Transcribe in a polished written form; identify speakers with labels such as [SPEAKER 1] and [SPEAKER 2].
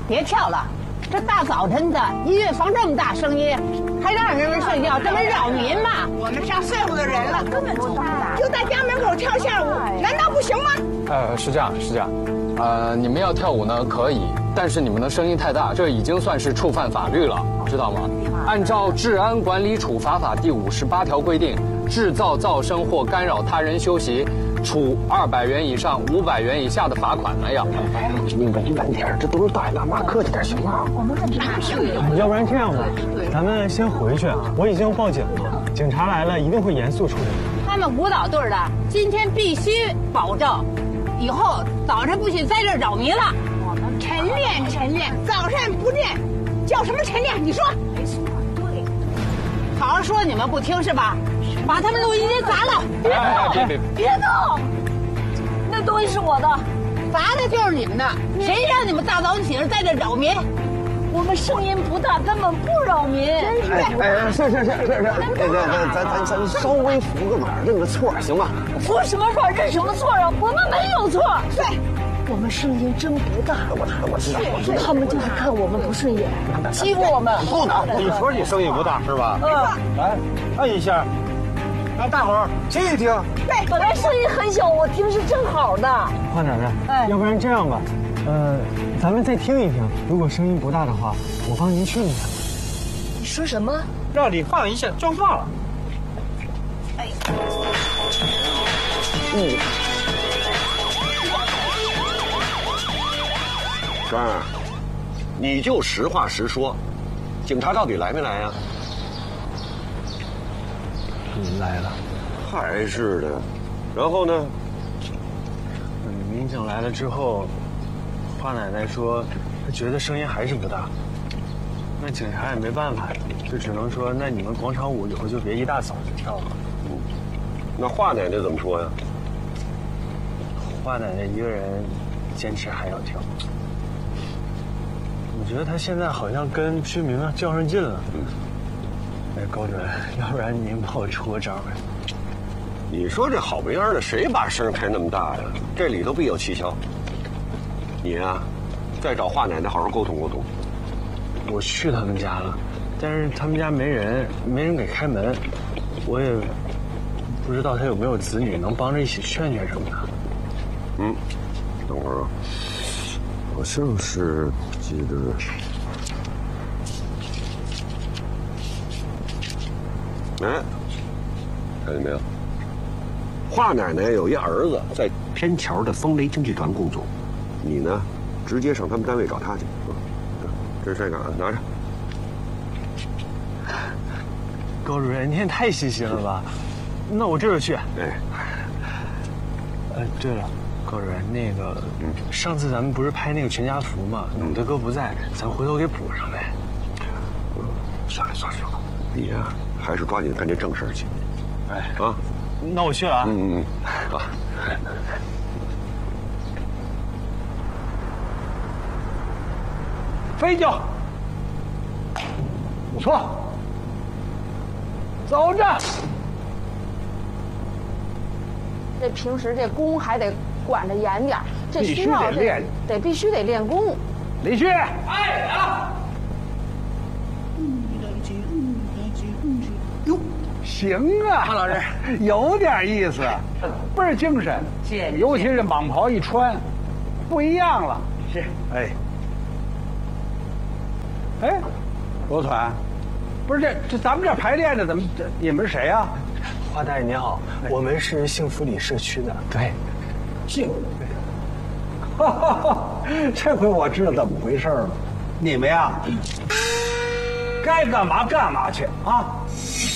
[SPEAKER 1] 别跳了，这大早晨的，音乐放这么大声音，还让人们睡觉，这不扰民吗？
[SPEAKER 2] 我们上岁数的人了，根本做不到，就在家门口跳下舞，难道不行吗？
[SPEAKER 3] 是这样，你们要跳舞呢可以，但是你们的声音太大，这已经算是触犯法律了，知道吗？按照《治安管理处罚法》第58条规定，制造噪声或干扰他人休息，处200元以上500元以下的罚款了呀。
[SPEAKER 4] 你稳点，这都是大爷大妈，客气点行吗？
[SPEAKER 5] 要不然这样吧，咱们先回去，我已经报警了，警察来了一定会严肃处理。
[SPEAKER 1] 他们舞蹈队的今天必须保证，以后早晨不许在这儿扰民了。
[SPEAKER 2] 我们晨练，早上不练，叫什么晨练？你说？没错，对。
[SPEAKER 1] 好好说，你们不听是吧？把他们录音机砸了！
[SPEAKER 6] 别动！那东西是我的，
[SPEAKER 1] 砸的就是你们的。谁让你们大早起来在这扰民？
[SPEAKER 6] 我们声音不大，根本不扰民。真是。
[SPEAKER 4] 咱稍微服个马，认个错行吗？
[SPEAKER 6] 服什么错？认什么错啊？我们没有错。
[SPEAKER 2] 对，
[SPEAKER 6] 我们声音真不大。
[SPEAKER 4] 我知道。
[SPEAKER 6] 他们就是看我们不顺眼，欺负我们。
[SPEAKER 4] 不能，
[SPEAKER 5] 你说你声音不大是吧？来，按一下，让大伙儿听一听。
[SPEAKER 2] 对，
[SPEAKER 6] 本来声音很小，我听是正好的。
[SPEAKER 5] 花奶奶，要不然这样吧，咱们再听一听，如果声音不大的话，我帮您训一下。
[SPEAKER 6] 你说什么？
[SPEAKER 5] 让你放一下就放了。
[SPEAKER 6] 哎。
[SPEAKER 4] 川儿，你就实话实说，警察到底来没来呀？
[SPEAKER 5] 来了。
[SPEAKER 4] 还是的。然后呢？
[SPEAKER 5] 民警来了之后，花奶奶说，她觉得声音还是不大。那警察也没办法，就只能说，那你们广场舞以后就别一大早就跳了。
[SPEAKER 4] 那华奶奶怎么说呀？
[SPEAKER 5] 花奶奶一个人坚持还要跳。我觉得她现在好像跟居民较上劲了。哎，高主任，要不然您帮我出个招呗？
[SPEAKER 4] 你说这好不样的，谁把声开那么大呀？这里头必有蹊跷。你呀，再找华奶奶好好沟通沟通。
[SPEAKER 5] 我去他们家了，但是他们家没人给开门，我也不知道他有没有子女能帮着一起劝劝什么的。
[SPEAKER 4] 等会儿啊，好像是记得。哎，看见没有？华奶奶有一儿子在天桥的风雷京剧团工作，你呢，直接上他们单位找他去。这是晒杆，拿着。
[SPEAKER 5] 高主任，您也太细心了吧？那我这就去。
[SPEAKER 4] 哎，
[SPEAKER 5] 对了，高主任，那个，上次咱们不是拍那个全家福吗？鲁大哥不在，咱回头给补上呗。
[SPEAKER 4] 算了，你呀，还是抓紧干这正事去。
[SPEAKER 5] 哎
[SPEAKER 4] 啊，
[SPEAKER 5] 那我去了啊。
[SPEAKER 4] 好。
[SPEAKER 7] 飞脚，不错，走着。
[SPEAKER 6] 这平时这功还得管着严点，这
[SPEAKER 7] 必须得练，
[SPEAKER 6] 必须得练功。
[SPEAKER 7] 李旭，哎啊！哟，行啊，
[SPEAKER 2] 王老师
[SPEAKER 7] 有点意思，倍儿精神。
[SPEAKER 2] 谢谢，
[SPEAKER 7] 尤其是蟒袍一穿，不一样了。
[SPEAKER 2] 是，
[SPEAKER 7] 哎。哎，罗团，不是这咱们这排练的怎么？你们是谁呀？
[SPEAKER 5] 花大爷您好，我们是幸福里社区的。
[SPEAKER 7] 对，幸福。这回我知道怎么回事了。你们呀，该干嘛干嘛去啊！